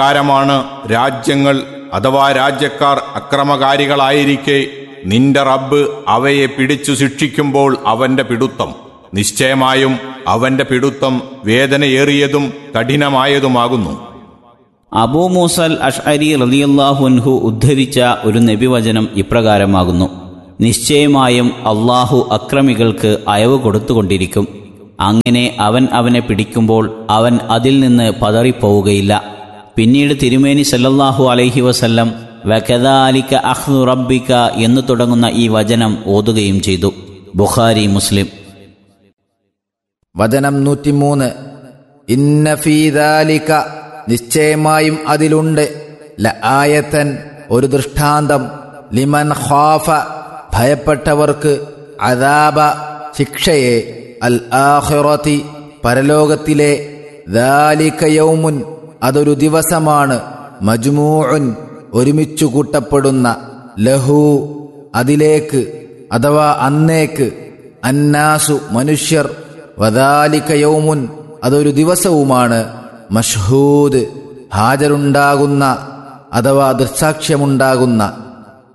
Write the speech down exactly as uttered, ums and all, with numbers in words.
ാണ് രാജ്യങ്ങൾ അഥവാ രാജ്യക്കാർ അക്രമകാരികളായിരിക്കെ നിന്റെ റബ്ബ് അവയെ പിടിച്ചു ശിക്ഷിക്കുമ്പോൾ അവന്റെ പിടുത്തം നിശ്ചയമായും അവന്റെ പിടുത്തം വേദനയേറിയതും കഠിനമായതുമാകുന്നു. അബൂ മൂസൽ അഷ്അരി റളിയല്ലാഹു അൻഹു ഉദ്ധരിച്ച ഒരു നബിവചനം ഇപ്രകാരമാകുന്നു: നിശ്ചയമായും അള്ളാഹു അക്രമികൾക്ക് അയവ് കൊടുത്തുകൊണ്ടിരിക്കും. അങ്ങനെ അവൻ അവനെ പിടിക്കുമ്പോൾ അവൻ അതിൽ നിന്ന് പതറിപ്പോവുകയില്ല. പിന്നീട് തിരുമേനി സല്ലല്ലാഹു അലൈഹി വസല്ലം വകദാലിക അഖ്ദു റബ്ബിക എന്ന് തുടങ്ങുന്ന ഈ വചനം ഓതുകയും ചെയ്തു. ബുഖാരി, മുസ്ലിം. വചനം നൂറ്റിമൂന്ന്. ഇന്ന ഫീ ദാലിക നിശ്ചയമായും അതിലുണ്ട് ലആയതൻ ഒരു ദൃഷ്ടാന്തം ലിമൻ ഖാഫ ഭയപ്പെട്ടവർക്ക് അദാബ ശിക്ഷയെ അൽ ആഖിറതി പരലോകത്തിലെ ദാലിക യൗമുൻ അതൊരു ദിവസമാണ് മജ്മൂഉൻ ഒരുമിച്ചു കൂട്ടപ്പെടുന്ന ലഹു അതിലേക്ക് അഥവാ അന്നേക്ക് അന്നാസു മനുഷ്യർ വദാലിക യൗമുൻ അതൊരു ദിവസവുമാണ് മഷ്ഹൂദ് ഹാജരുണ്ടാകുന്ന അഥവാ ദൃക്സാക്ഷ്യമുണ്ടാകുന്ന